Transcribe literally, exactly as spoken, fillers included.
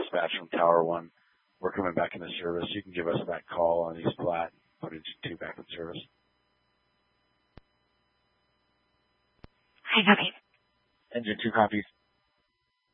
dispatch from Tower One. We're coming back into service. You can give us that call on East Platte. Put Engine two back in service. Hi, copy. Engine two copies.